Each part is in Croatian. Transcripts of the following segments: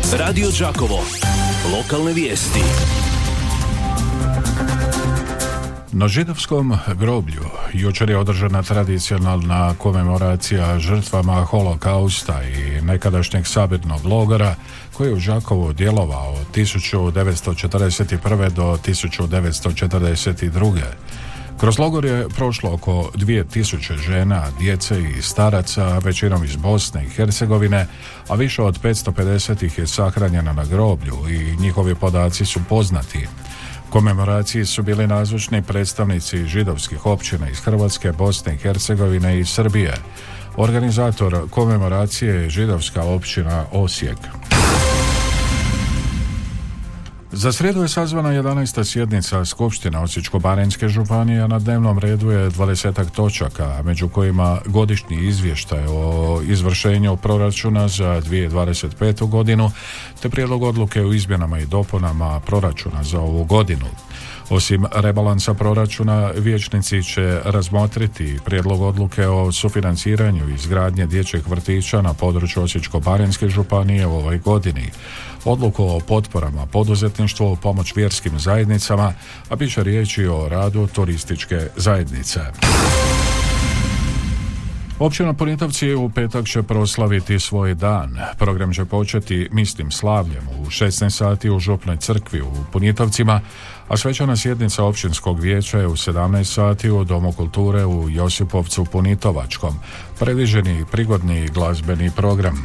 Radio Đakovo. Lokalne vijesti. Na židovskom groblju jučer je održana tradicionalna komemoracija žrtvama holokausta i nekadašnjeg sabirnog logora koji je u Đakovu djelovao od 1941. do 1942. Kroz logor je prošlo oko 2000 žena, djece i staraca, većinom iz Bosne i Hercegovine, a više od 550 ih je sahranjeno na groblju i njihovi podaci su poznati. Komemoraciji su bili nazočni predstavnici židovskih općina iz Hrvatske, Bosne i Hercegovine i Srbije. Organizator komemoracije je židovska općina Osijek. Za srijedu je sazvana 11. sjednica Skupštine Osječko-baranjske županije, a na dnevnom redu je 20 točaka, među kojima godišnji izvještaj o izvršenju proračuna za 2025. godinu, te prijedlog odluke o izmjenama i dopunama proračuna za ovu godinu. Osim rebalansa proračuna, vijećnici će razmotriti prijedlog odluke o sufinanciranju izgradnje dječjih vrtića na području Osječko-baranjske županije u ovoj godini, odluku o potporama poduzetništvu, pomoć vjerskim zajednicama, a bit će riječi o radu turističke zajednice. Općina Punitovci u petak će proslaviti svoj dan. Program će početi misnim slavljem u 16 sati u Župnoj crkvi u Punitovcima, a svečana sjednica općinskog vijeća je u 17 sati u Domu kulture u Josipovcu Punitovačkom. Predviđeni prigodni glazbeni program.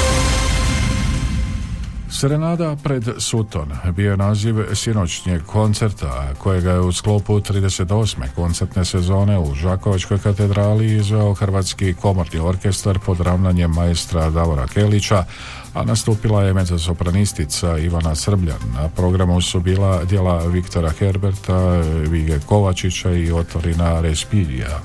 Serenada pred Suton bio je naziv sinoćnjeg koncerta kojega je u sklopu 38. koncertne sezone u Žakovačkoj katedrali izveo Hrvatski komorni orkestar pod ravnanjem maestra Davora Kelića, a nastupila je mezzosopranistica Ivana Srbljan. Na programu su bila djela Viktora Herberta, Vige Kovačića i Otorina Respirija.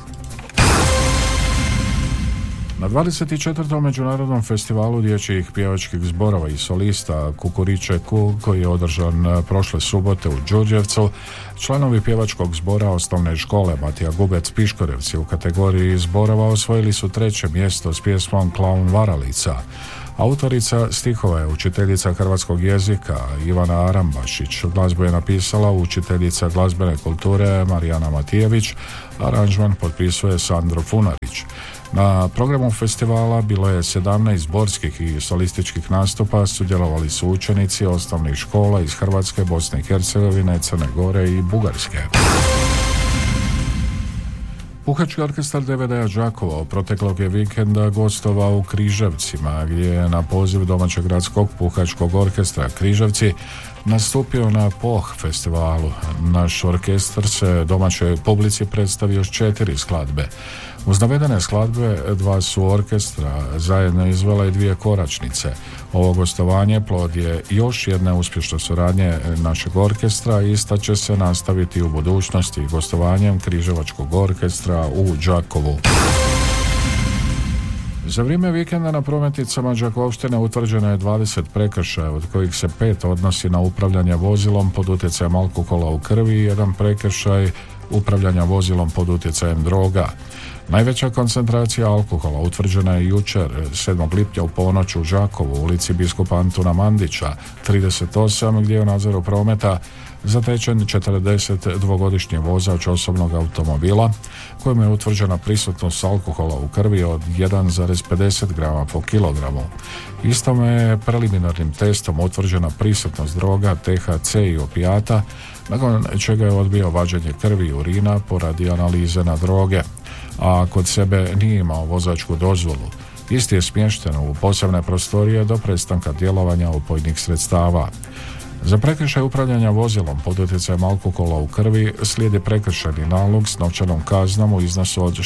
Na 24. međunarodnom festivalu dječjih pjevačkih zborova i solista Kukuriće Ku, koji je održan prošle subote u Đurđevcu, članovi pjevačkog zbora osnovne škole Matija Gubec Piškorevci u kategoriji zborova osvojili su 3. mjesto s pjesmom Klaun Varalica. Autorica stihova je učiteljica hrvatskog jezika Ivana Arambašić. Glazbu je napisala učiteljica glazbene kulture Marijana Matijević, aranžman potpisuje Sandro Funarić. Na programu festivala bilo je 17 zborskih i solističkih nastupa, sudjelovali su učenici osnovnih škola iz Hrvatske, Bosne i Hercegovine, Crne Gore i Bugarske. Puhački orkestar DVD-a Đakovo proteklog je vikenda gostovao u Križevcima, gdje je na poziv domaćeg gradskog puhačkog orkestra Križevci nastupio na POH festivalu. Naš orkestar se domaćoj publici predstavio s 4 skladbe. Uz navedene skladbe 2 su orkestra zajedno izvela i 2 koračnice. Ovo gostovanje plod je još jedne uspješne suradnje našeg orkestra i ista će se nastaviti u budućnosti gostovanjem Križevačkog orkestra u Đakovu. Za vrijeme vikenda na prometnicama Đakovštine utvrđeno je 20 prekršaja, od kojih se 5 odnosi na upravljanje vozilom pod utjecajem alkohola u krvi i 1 prekršaj upravljanja vozilom pod utjecajem droga. Najveća koncentracija alkohola utvrđena je jučer 7. lipnja u ponoć u Đakovu, u ulici biskupa Antuna Mandića 38, gdje je u nadzoru prometa zatečen 42-godišnji vozač osobnog automobila kojem je utvrđena prisutnost alkohola u krvi od 1,50 grama po kilogramu. Istome je preliminarnim testom utvrđena prisutnost droga, THC i opijata, nakon čega je odbio vađenje krvi i urina poradi analize na droge, a kod sebe nije imao vozačku dozvolu. Isti je smješten u posebne prostorije do prestanka djelovanja opojnih sredstava. Za prekršaj upravljanja vozilom pod utjecajem alkohola u krvi slijedi prekršajni nalog s novčanom kaznom u iznosu od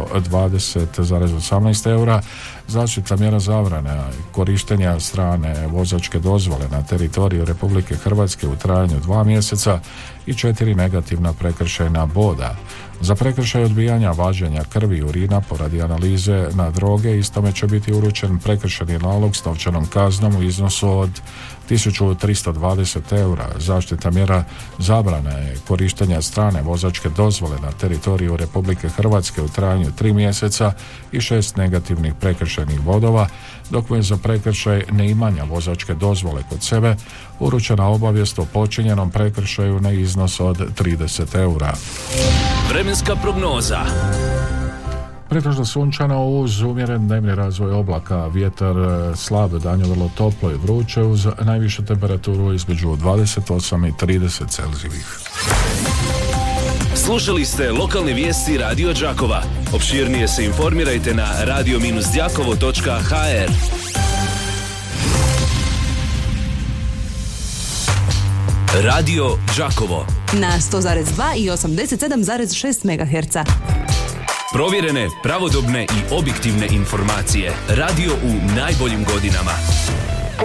620,18 eura, zaštitna mjera zabrane korištenja strane vozačke dozvole na teritoriju Republike Hrvatske u trajanju 2 mjeseca i 4 negativna prekršajna boda. Za prekršaj odbijanja važenja krvi i urina poradi analize na droge istome će biti uručen prekršajni nalog s novčanom kaznom u iznosu od 1320 eura. Zaštita mjera zabrane korištenja strane vozačke dozvole na teritoriju Republike Hrvatske u trajanju 3 mjeseca i 6 negativnih prekršajnih bodova, dok mu je za prekršaj neimanja vozačke dozvole kod sebe uručena obavijest o počinjenom prekršaju na iznos od 30 eura. Vremenska prognoza. Pretežno sunčano uz umjeren dnevni razvoj oblaka, vjetar slab, danju vrlo toplo i vruće uz najvišu temperaturu između 28 i 30 Celzijevih. Slušali ste lokalne vijesti Radio Đakova. Opširnije se informirajte na radio-đakovo.hr. Radio Đakovo na 100,2 i 87,6 MHz. Provjerene, pravodobne i objektivne informacije. Radio u najboljim godinama.